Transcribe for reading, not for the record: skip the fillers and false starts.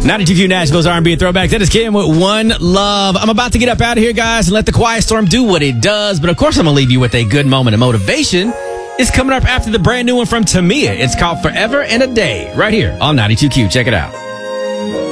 92Q Nashville's R&B and Throwback. That is Kim with One Love. I'm about to get up out of here, guys, and let the quiet storm do what it does. But, of course, I'm going to leave you with a good moment of motivation. It's coming up after the brand new one from Tamia. It's called Forever and a Day right here on 92Q. Check it out.